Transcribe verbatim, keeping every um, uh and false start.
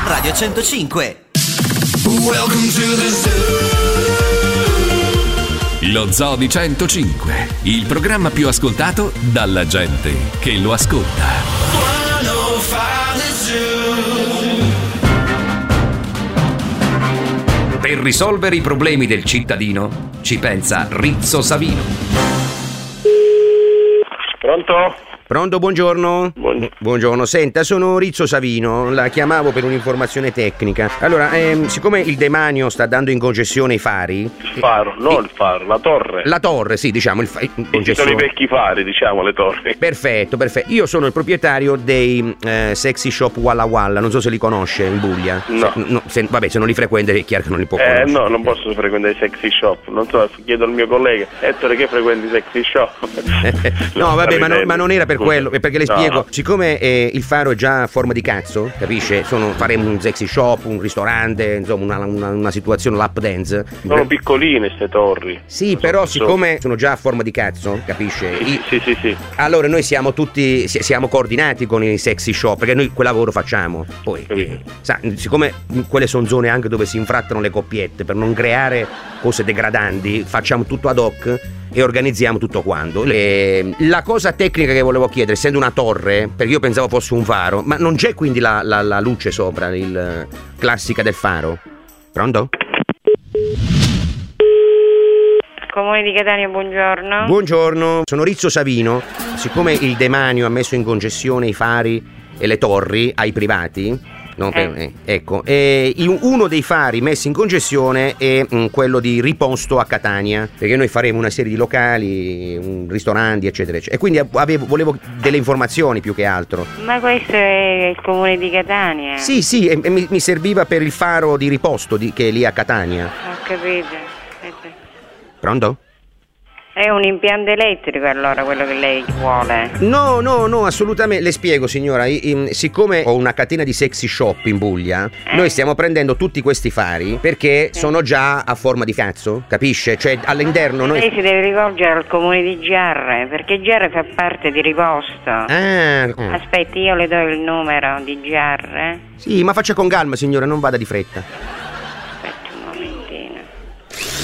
Radio centocinque. Welcome to the zoo. Lo Zoo di centocinque, il programma più ascoltato dalla gente che lo ascolta. Per risolvere i problemi del cittadino ci pensa Rizzo Savino. Pronto? Pronto, buongiorno. Buongiorno. Buongiorno, senta, sono Rizzo Savino, la chiamavo per un'informazione tecnica. Allora, ehm, siccome il demanio sta dando in congestione i fari... Il faro, no il faro, la torre. La torre, sì, diciamo, il fa- in Ci congestione. sono i vecchi fari, diciamo, le torri. Perfetto, perfetto. Io sono il proprietario dei eh, Sexy Shop Walla Walla, non so se li conosce in Puglia. No. Se, no se, vabbè, se non li frequenta è chiaro che non li può Eh conoscere. no, non posso frequentare i sexy shop. Non so, chiedo al mio collega Ettore che frequenti i sexy shop. No, vabbè, ma, no, ma non era per Scusa. quello, è perché le No, spiego. no. Siccome eh, il faro è già a forma di cazzo, capisce? Sono, faremo un sexy shop, un ristorante, insomma, una, una, una situazione lap dance. Sono piccoline ste torri. Sì, Non però so- siccome sono già a forma di cazzo, capisce? Sì, I- sì, sì, sì. Allora noi siamo tutti, si- siamo coordinati con i sexy shop, perché noi quel lavoro facciamo. Poi, Capito. eh, sa, siccome quelle sono zone anche dove si infrattano le coppiette, per non creare cose degradanti, facciamo tutto ad hoc e organizziamo tutto quanto. Le- la cosa tecnica che volevo chiedere, essendo una torre, perché io pensavo fosse un faro, ma non c'è quindi la, la- la luce sopra, il classica del faro? Pronto? Comune di Catania, buongiorno. Buongiorno, sono Rizzo Savino. Siccome il demanio ha messo in concessione i fari e le torri ai privati, no, per- Eh. eh, ecco, e in- uno dei fari messi in concessione è mm, quello di Riposto a Catania, perché noi faremo una serie di locali, un- ristoranti, eccetera, eccetera. E quindi avevo- volevo delle informazioni più che altro. Ma questo è il comune di Catania? Sì, sì, e, e mi, mi serviva per il faro di Riposto di- che è lì a Catania. Ho capito. Aspetta. Pronto? È un impianto elettrico allora quello che lei vuole? No, no, no, assolutamente. Le spiego, signora. I- i- siccome ho una catena di sexy shop in Puglia, Eh. noi stiamo prendendo tutti questi fari perché sono già a forma di cazzo, capisce? Cioè all'interno Lei noi. si deve rivolgere al comune di Giarre, perché Giarre fa parte di Riposto. Ah, mm. Aspetti, io le do il numero di Giarre. Sì, ma faccia con calma, signora, non vada di fretta.